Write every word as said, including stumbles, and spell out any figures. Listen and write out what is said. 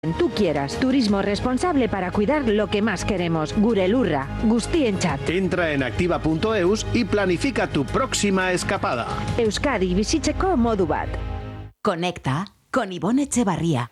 tú quieras. Turismo responsable para cuidar lo que más queremos. Gure lurra, guztientzat. Entra en activa punto eus y planifica tu próxima escapada. Euskadi bizitzeko modu bat. Conecta con Ivonne Etxebarria.